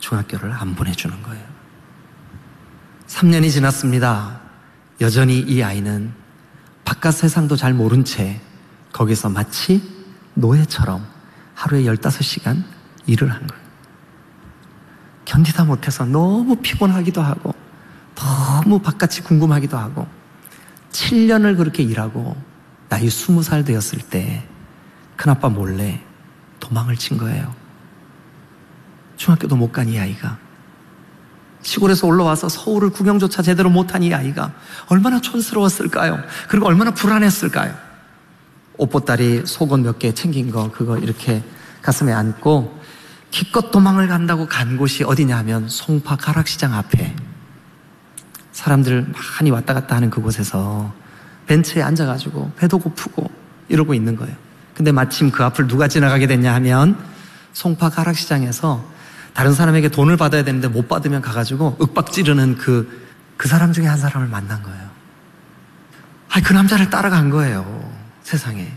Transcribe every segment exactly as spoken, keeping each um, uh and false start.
중학교를 안 보내주는 거예요. 삼 년이 지났습니다. 여전히 이 아이는 바깥 세상도 잘 모른 채 거기서 마치 노예처럼 하루에 열다섯 시간 일을 한 거예요. 견디다 못해서 너무 피곤하기도 하고 너무 바깥이 궁금하기도 하고 칠 년을 그렇게 일하고 나이 스무 살 되었을 때 큰아빠 몰래 도망을 친 거예요. 중학교도 못 간 이 아이가, 시골에서 올라와서 서울을 구경조차 제대로 못한 이 아이가 얼마나 촌스러웠을까요? 그리고 얼마나 불안했을까요? 옷보따리 속옷 몇 개 챙긴 거 그거 이렇게 가슴에 안고 기껏 도망을 간다고 간 곳이 어디냐 하면 송파 가락시장 앞에 사람들 많이 왔다 갔다 하는 그곳에서 벤치에 앉아가지고 배도 고프고 이러고 있는 거예요. 근데 마침 그 앞을 누가 지나가게 됐냐 하면 송파 가락시장에서 다른 사람에게 돈을 받아야 되는데 못 받으면 가가지고 윽박 지르는 그, 그 사람 중에 한 사람을 만난 거예요. 아니, 그 남자를 따라간 거예요, 세상에.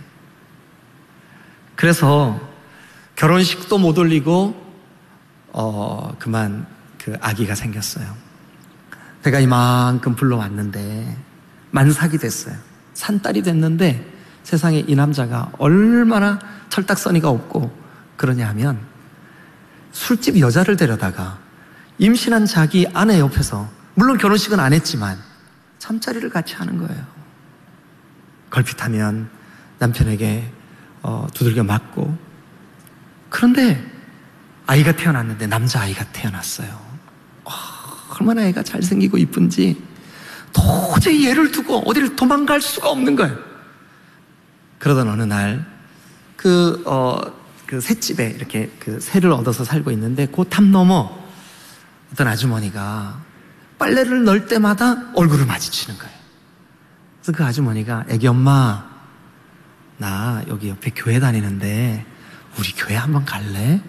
그래서 결혼식도 못 올리고, 어, 그만 그 아기가 생겼어요. 배가 이만큼 불러왔는데, 만삭이 됐어요. 산딸이 됐는데, 세상에 이 남자가 얼마나 철딱서니가 없고, 그러냐 하면, 술집 여자를 데려다가 임신한 자기 아내 옆에서, 물론 결혼식은 안 했지만 잠자리를 같이 하는 거예요. 걸핏하면 남편에게 어, 두들겨 맞고. 그런데 아이가 태어났는데 남자아이가 태어났어요. 어, 얼마나 애가 잘생기고 이쁜지 도저히 얘를 두고 어디를 도망갈 수가 없는 거예요. 그러던 어느 날 그 어, 그 셋집에 이렇게 그 새를 얻어서 살고 있는데 그 탑 너머 어떤 아주머니가 빨래를 넣을 때마다 얼굴을 마주치는 거예요. 그래서 그 아주머니가 애기 엄마, 나 여기 옆에 교회 다니는데 우리 교회 한번 갈래?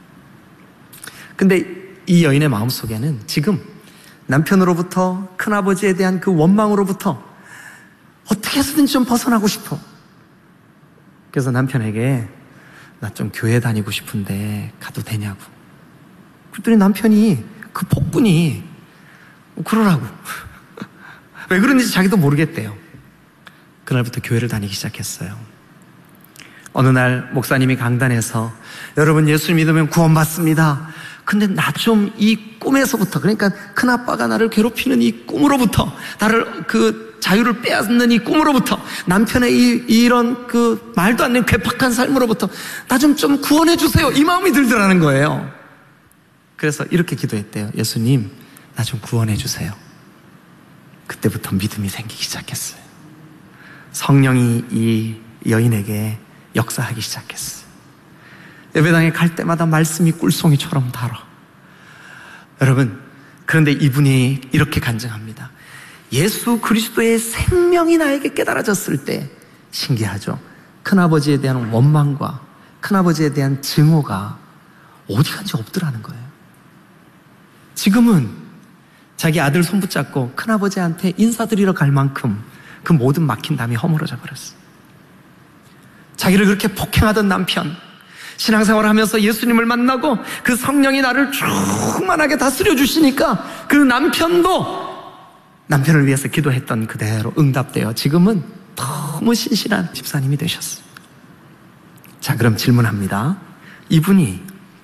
근데 이 여인의 마음속에는 지금 남편으로부터 큰아버지에 대한 그 원망으로부터 어떻게 해서든 좀 벗어나고 싶어. 그래서 남편에게 나 좀 교회 다니고 싶은데 가도 되냐고. 그랬더니 남편이 그 폭군이 그러라고. 왜 그런지 자기도 모르겠대요. 그날부터 교회를 다니기 시작했어요. 어느 날 목사님이 강단에서 여러분 예수 믿으면 구원받습니다. 근데 나 좀 이 꿈에서부터, 그러니까 큰아빠가 나를 괴롭히는 이 꿈으로부터, 나를 그 자유를 빼앗는 이 꿈으로부터, 남편의 이, 이런 그 말도 안 되는 괴팍한 삶으로부터 나 좀 좀 구원해 주세요. 이 마음이 들더라는 거예요. 그래서 이렇게 기도했대요. 예수님, 나 좀 구원해 주세요. 그때부터 믿음이 생기기 시작했어요. 성령이 이 여인에게 역사하기 시작했어요. 예배당에 갈 때마다 말씀이 꿀송이처럼 달아. 여러분, 그런데 이분이 이렇게 간증합니다. 예수 그리스도의 생명이 나에게 깨달아졌을 때 신기하죠. 큰아버지에 대한 원망과 큰아버지에 대한 증오가 어디 간지 없더라는 거예요. 지금은 자기 아들 손 붙잡고 큰아버지한테 인사드리러 갈 만큼 그 모든 막힌 담이 허물어져 버렸어요. 자기를 그렇게 폭행하던 남편, 신앙생활을 하면서 예수님을 만나고 그 성령이 나를 충만하게 다스려 주시니까 그 남편도 남편을 위해서 기도했던 그대로 응답되어 지금은 너무 신실한 집사님이 되셨어요. 자, 그럼 질문합니다. 이분이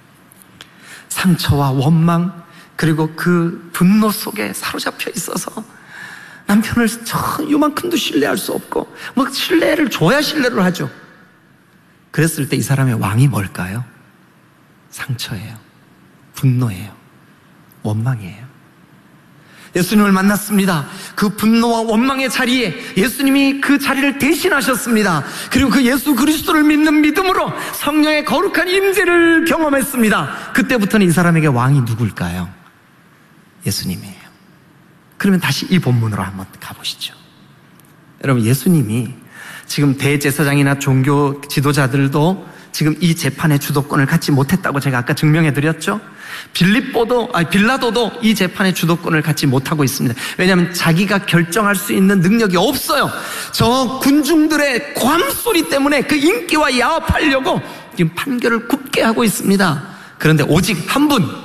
상처와 원망 그리고 그 분노 속에 사로잡혀 있어서 남편을 저 요만큼도 신뢰할 수 없고, 뭐 신뢰를 줘야 신뢰를 하죠. 그랬을 때 이 사람의 왕이 뭘까요? 상처예요. 분노예요. 원망이에요. 예수님을 만났습니다. 그 분노와 원망의 자리에 예수님이 그 자리를 대신하셨습니다. 그리고 그 예수 그리스도를 믿는 믿음으로 성령의 거룩한 임재를 경험했습니다. 그때부터는 이 사람에게 왕이 누굴까요? 예수님이에요. 그러면 다시 이 본문으로 한번 가보시죠. 여러분, 예수님이 지금 대제사장이나 종교 지도자들도 지금 이 재판의 주도권을 갖지 못했다고 제가 아까 증명해드렸죠. 빌립보도, 아니 빌라도도 이 재판의 주도권을 갖지 못하고 있습니다. 왜냐하면 자기가 결정할 수 있는 능력이 없어요. 저 군중들의 고함소리 때문에 그 인기와 야합하려고 지금 판결을 굽게 하고 있습니다. 그런데 오직 한 분,